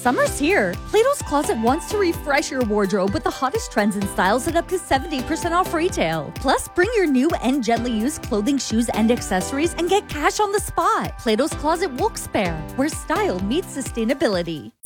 Summer's here. Plato's Closet wants to refresh your wardrobe with the hottest trends and styles at up to 70% off retail. Plus, bring your new and gently used clothing, shoes, and accessories and get cash on the spot. Plato's Closet Wilkes-Barre, where style meets sustainability.